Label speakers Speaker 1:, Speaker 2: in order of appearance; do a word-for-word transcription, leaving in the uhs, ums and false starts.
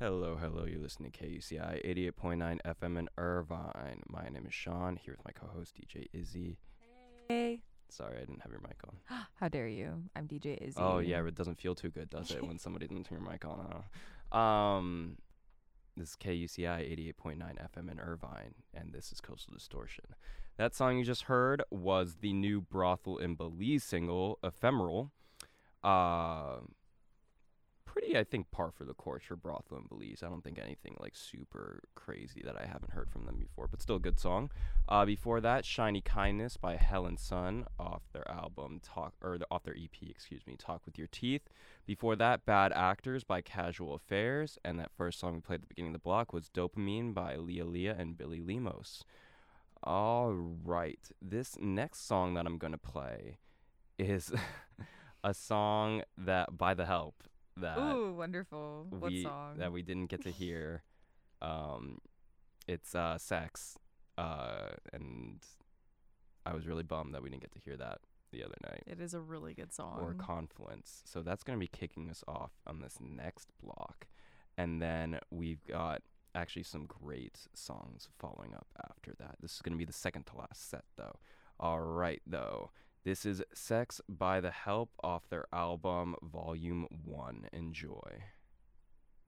Speaker 1: Hello, hello. You're listening to K U C I eighty-eight point nine F M in Irvine. My name is Sean, here with my co host D J Izzy.
Speaker 2: Hey.
Speaker 1: Sorry, I didn't have your mic on.
Speaker 2: How dare you? I'm D J Izzy.
Speaker 1: Oh, yeah, it doesn't feel too good, does it, when somebody doesn't turn your mic on? Huh? Um, this is K U C I eighty-eight point nine F M in Irvine, and this is Coastal Distortion. That song you just heard was the new Brothel in Belize single, Ephemeral. Uh, pretty, I think, par for the course for Brothel in Belize. I don't think anything, like, super crazy that I haven't heard from them before, but still a good song. Uh, before that, Shiny Kindness by Helen Sun off their album, Talk, or the, off their E P, excuse me, Talk With Your Teeth. Before that, Bad Actors by Casual Affairs, and that first song we played at the beginning of the block was Dopamine by Leah Leah and Billy Lemos. All right, this next song that I'm going to play is a song that, by The Help, that
Speaker 2: Ooh, wonderful. What
Speaker 1: we
Speaker 2: song?
Speaker 1: that we didn't get to hear. Um, it's uh, Sex, uh, and I was really bummed that we didn't get to hear that the other night.
Speaker 2: It is a really good song.
Speaker 1: Or Confluence. So that's going to be kicking us off on this next block. And then we've got actually some great songs following up after that. This is going to be the second to last set, though. All right, though. This is Sex by The Help off their album Volume one. Enjoy.